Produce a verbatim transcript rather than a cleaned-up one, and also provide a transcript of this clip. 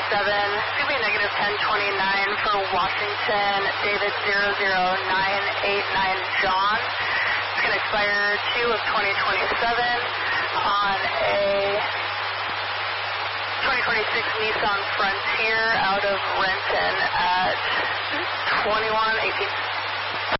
seven, it's going to be negative ten twenty-nine for Washington, David zero zero nine eight nine John. It's going to expire two of twenty twenty-seven on a twenty twenty-six Nissan Frontier out of Renton at twenty-one eighteen.